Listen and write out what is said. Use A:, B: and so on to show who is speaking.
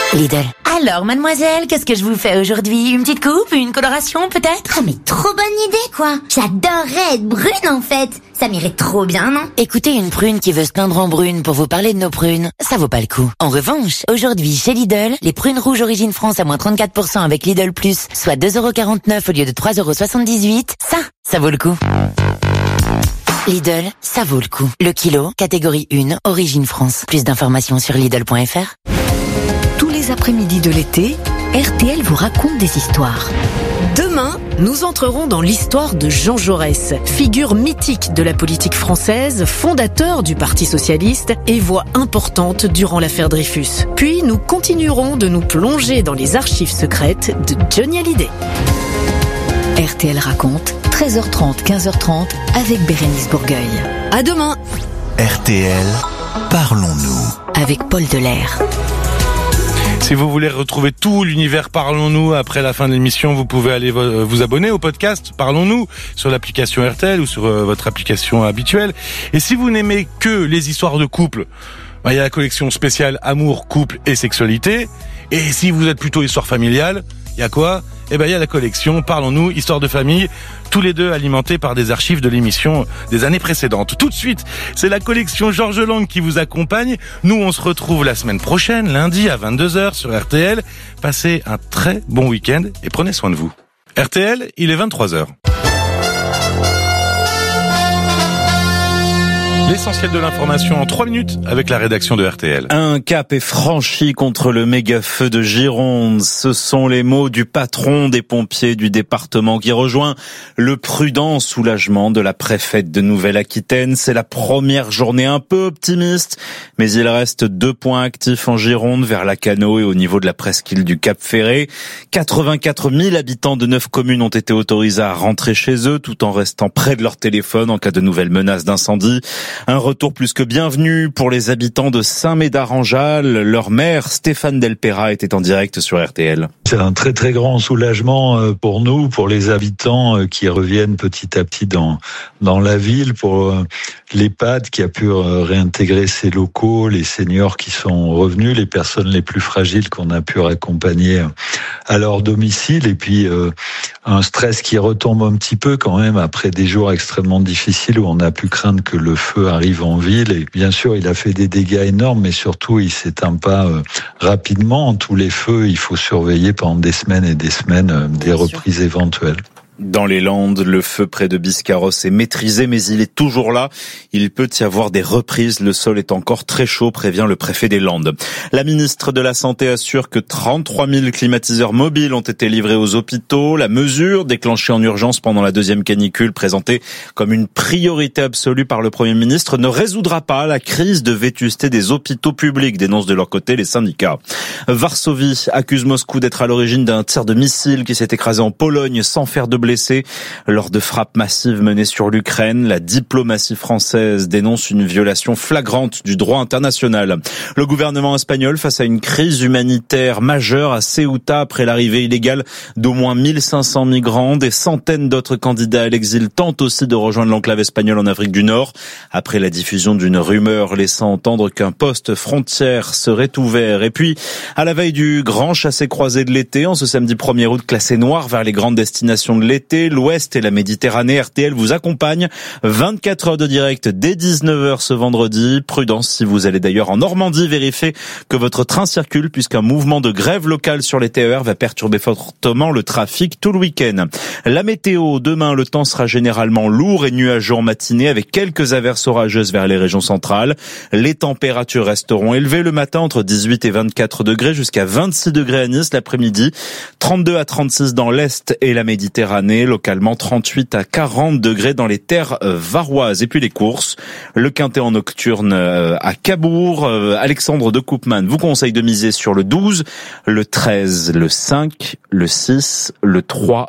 A: Lidl. Alors, mademoiselle, qu'est-ce que je vous fais aujourd'hui? Une petite coupe? Une coloration, peut-être?
B: Ah mais trop bonne idée, quoi. J'adorerais être brune, en fait. Ça m'irait trop bien, non?
A: Écoutez, une prune qui veut se teindre en brune pour vous parler de nos prunes, ça vaut pas le coup. En revanche, aujourd'hui, chez Lidl, les prunes rouges Origine France à moins 34% avec Lidl Plus, soit 2,49€ au lieu de 3,78€, ça vaut le coup. Lidl, ça vaut le coup. Le kilo, catégorie 1, Origine France. Plus d'informations sur Lidl.fr.
C: Tous les après-midi de l'été, RTL vous raconte des histoires. Demain, nous entrerons dans l'histoire de Jean Jaurès, figure mythique de la politique française, fondateur du Parti socialiste et voix importante durant l'affaire Dreyfus. Puis nous continuerons de nous plonger dans les archives secrètes de Johnny Hallyday. RTL raconte, 13h30, 15h30 avec Bérénice Bourgueil. À demain.
D: RTL, parlons-nous.
C: Avec Paul Delair.
E: Si vous voulez retrouver tout l'univers Parlons-nous après la fin de l'émission, vous pouvez aller vous abonner au podcast Parlons-nous sur l'application RTL ou sur votre application habituelle. Et si vous n'aimez que les histoires de couple, il y a la collection spéciale Amour, couple et sexualité. Et si vous êtes plutôt histoire familiale, il y a quoi? Il y a la collection Parlons-nous, histoire de famille, tous les deux alimentés par des archives de l'émission des années précédentes. Tout de suite, c'est la collection Georges Lang qui vous accompagne. Nous, on se retrouve la semaine prochaine, lundi à 22h sur RTL. Passez un très bon week-end et prenez soin de vous. RTL, il est 23h. L'essentiel de l'information en 3 minutes avec la rédaction de RTL.
F: Un cap est franchi contre le méga-feu de Gironde. Ce sont les mots du patron des pompiers du département qui rejoint le prudent soulagement de la préfète de Nouvelle-Aquitaine. C'est la première journée un peu optimiste, mais il reste 2 points actifs en Gironde vers Lacanau et au niveau de la presqu'île du Cap-Ferré. 84 000 habitants de 9 communes ont été autorisés à rentrer chez eux tout en restant près de leur téléphone en cas de nouvelles menaces d'incendie. Un retour plus que bienvenu pour les habitants de Saint-Médard-en-Jalles. Leur maire, Stéphane Delpera, était en direct sur RTL.
G: C'est un très très grand soulagement pour nous, pour les habitants qui reviennent petit à petit dans la ville, pour l'EHPAD qui a pu réintégrer ses locaux, les seniors qui sont revenus, les personnes les plus fragiles qu'on a pu raccompagner à leur domicile, et puis un stress qui retombe un petit peu quand même après des jours extrêmement difficiles où on a pu craindre que le feu arrive en ville. Et bien sûr, il a fait des dégâts énormes, mais surtout, il s'éteint pas rapidement. Tous les feux, il faut surveiller pendant des semaines et des semaines des reprises éventuelles.
F: Dans les Landes, le feu près de Biscarrosse est maîtrisé, mais il est toujours là. Il peut y avoir des reprises. Le sol est encore très chaud, prévient le préfet des Landes. La ministre de la Santé assure que 33 000 climatiseurs mobiles ont été livrés aux hôpitaux. La mesure, déclenchée en urgence pendant la 2e canicule, présentée comme une priorité absolue par le Premier ministre, ne résoudra pas la crise de vétusté des hôpitaux publics, dénoncent de leur côté les syndicats. Varsovie accuse Moscou d'être à l'origine d'un tir de missile qui s'est écrasé en Pologne sans faire de blessés lors de frappes massives menées sur l'Ukraine. La diplomatie française dénonce une violation flagrante du droit international. Le gouvernement espagnol face à une crise humanitaire majeure à Ceuta après l'arrivée illégale d'au moins 1500 migrants. Des centaines d'autres candidats à l'exil tentent aussi de rejoindre l'enclave espagnole en Afrique du Nord après la diffusion d'une rumeur laissant entendre qu'un poste frontière serait ouvert. Et puis, à la veille du grand chassé-croisé de l'été, en ce samedi 1er août, classé noir vers les grandes destinations de l'été, l'Ouest et la Méditerranée, RTL vous accompagne. 24 heures de direct dès 19h ce vendredi. Prudence si vous allez d'ailleurs en Normandie, vérifiez que votre train circule puisqu'un mouvement de grève locale sur les TER va perturber fortement le trafic tout le week-end. La météo, demain le temps sera généralement lourd et nuageux en matinée avec quelques averses orageuses vers les régions centrales. Les températures resteront élevées le matin entre 18 et 24 degrés jusqu'à 26 degrés à Nice l'après-midi. 32 à 36 dans l'Est et la Méditerranée. Localement 38 à 40 degrés dans les terres varoises. Et puis les courses, le quintet en nocturne à Cabourg. Alexandre de Koopman vous conseille de miser sur le 12, le 13, le 5, le 6, le 3